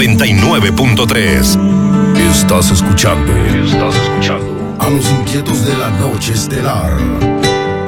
99.3. Estás escuchando a los inquietos de la noche estelar.